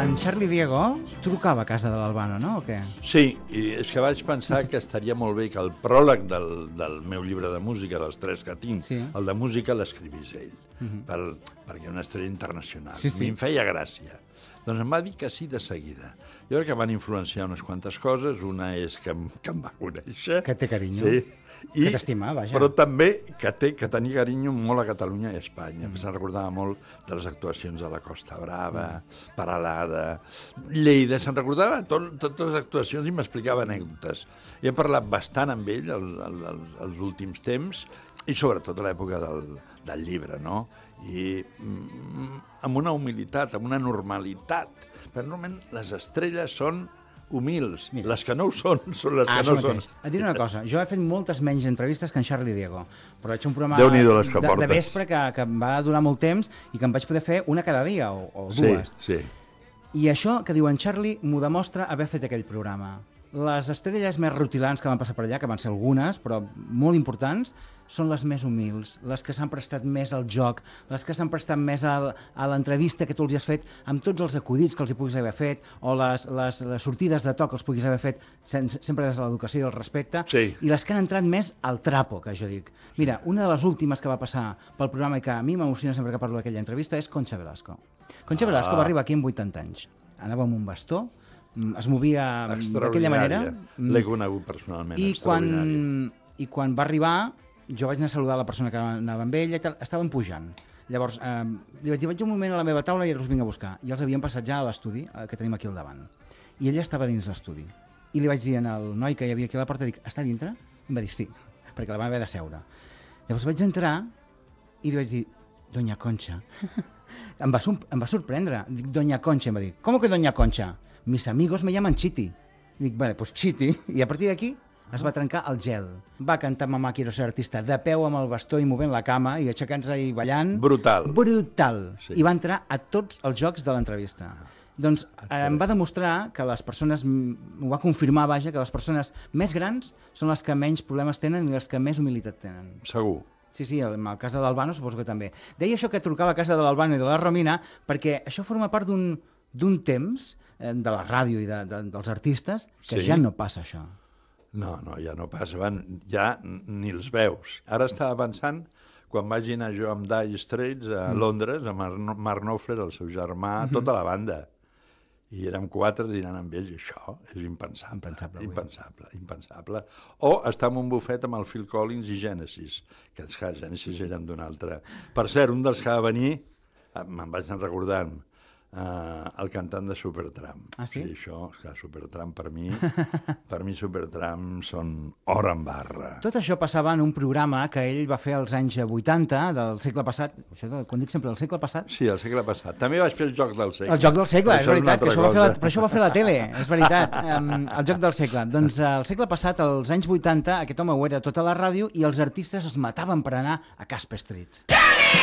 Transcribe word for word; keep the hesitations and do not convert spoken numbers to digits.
en Charlie Diego trucava a casa de l'Albano, no? O què? Sí, i és que vaig pensar que estaria molt bé que el pròleg del, del meu llibre de música, dels tres que tinc, Sí. el de música l'escrivís ell, Mhm. per, perquè una estrella internacional. Sí, sí. A mi em feia gràcia. Doncs em va dir que sí de seguida. Jo crec que van influenciar unes quantes coses. Una és que, em- que em va conèixer. Que té carinyo. Sí. Que t'estima, vaja. Però també que té que tenia carinyo molt a Catalunya i a Espanya. Mm. Se'n recordava molt de les actuacions a la Costa Brava, mm. Paralada, Lleida. Se'n recordava tot, totes les actuacions i m'explicava anècdotes. I he parlat bastant amb ell el, el, el, els últims temps i sobretot a l'època del, del llibre, no? I mm, amb una humilitat, amb una normalitat. Però normalment les estrelles són humils. Mira. Les que no ho són, són les Ah, que això no són. mateix. Et diré una cosa, jo he fet moltes menys entrevistes que en Charlie Diego, però vaig fer un programa Déu-n'hi-do les que de, de portes. vespre que, que em va durar molt temps i que em vaig poder fer una cada dia o, o dues. Sí, sí. I això que diu en Charlie m'ho demostra haver fet aquell programa. Les estrelles més rutilants que van passar per allà, que van ser algunes, però molt importants, són les més humils, les que s'han prestat més al joc, les que s'han prestat més a, a l'entrevista que tu els has fet, amb tots els acudits que els hi puguis haver fet, o les, les, les sortides de to que els puguis haver fet, sense, sempre des de l'educació i el respecte, Sí. i les que han entrat més al trapo, que jo dic. Mira, una de les últimes que va passar pel programa i que a mi m'emociona sempre que parlo d'aquella entrevista és Concha Velasco. Concha Ah. Velasco va arribar aquí amb vuitanta anys. Anava amb un bastó, es movia d'aquella manera. L'he conegut personalment, I quan, extraordinària. I quan va arribar, jo vaig anar a saludar la persona que anava amb ella i tal, estaven pujant. Llavors, eh, li vaig dir, vaig un moment a la meva taula i ara us vinc a buscar. I els havien passat ja a l'estudi, eh, que tenim aquí al davant. I ella estava dins l'estudi. I li vaig dir al noi que hi havia aquí a la porta, dic, està dintre? I em va dir, sí, perquè la van haver de seure. Llavors vaig entrar i li vaig dir, Doña Concha. em, va, em va sorprendre. Dic, Doña Concha, em va dir, ¿cómo que Doña Concha? Mis amigos me llaman Chiti. Dic, vale, pues Chiti. I a partir d'aquí es va trencar el gel. Va cantar Mamà quiero ser artista de peu amb el bastó i movent la cama i aixecant-se i ballant. Brutal. Brutal. Sí. I va entrar a tots els jocs de l'entrevista. Doncs eh, em va demostrar que les persones, ho va confirmar, vaja, que les persones més grans són les que menys problemes tenen i les que més humilitat tenen. Segur. Sí, sí, en el cas de l'Albano suposo que també. Deia això que trucava a casa de l'Albano i de la Romina perquè això forma part d'un d'un temps eh, de la ràdio i de, de, dels artistes que Sí. ja no passa això. No, no, ja no passa. Van, ja ni els veus. Ara estava pensant, quan vaig anar jo amb Dire Straits a Mm. Londres, amb Mar- Mark Knopfler, el seu germà, Mhm. tota la banda. I érem quatre dinant amb ells, i això és impensable. Impensable, avui. Impensable, impensable. O estar en un bufet amb el Phil Collins i Genesis, que els que Genesis eren d'un altre. Per cert, un dels que va venir, eh, me'n vaig anar recordant, Uh, el cantant de Supertramp. Ah, sí? Sí, això, clar, Supertramp per mi, per mi Supertramp són or en barra. Tot això passava en un programa que ell va fer als anys vuitanta del segle passat. Això de, quan dic sempre el segle passat, Sí, el segle passat. També vaig fer el joc del segle. el joc del segle, Però és això veritat, que una això va fer la, altra però això va fer la tele, és veritat, um, el joc del segle. Doncs uh, el segle passat, als anys vuitanta, aquest home ho era tota la ràdio i els artistes es mataven per anar a Casper Street.